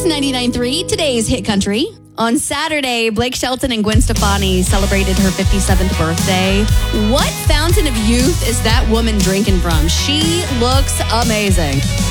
Kicks 99.3, today's Hit Country. On Saturday, Blake Shelton and Gwen Stefani celebrated her 57th birthday. What fountain of youth is that woman drinking from? She looks amazing.